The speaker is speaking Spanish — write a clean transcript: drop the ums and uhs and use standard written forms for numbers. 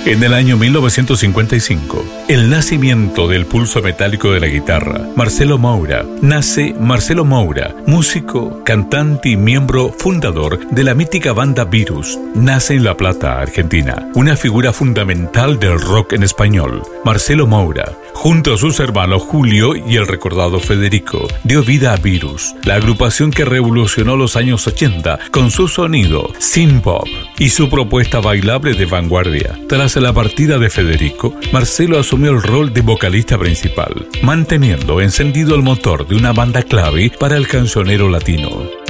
En el año 1955, el nacimiento del pulso metálico de la guitarra, Marcelo Moura. Nace Marcelo Moura, músico, cantante y miembro fundador de la mítica banda Virus. Nace en La Plata, Argentina, una figura fundamental del rock en español. Marcelo Moura, junto a sus hermanos Julio y el recordado Federico, dio vida a Virus, la agrupación que revolucionó los años 80 con su sonido synth pop y su propuesta bailable de vanguardia. Tras la partida de Federico, Marcelo asumió el rol de vocalista principal, manteniendo encendido el motor de una banda clave para el cancionero latino.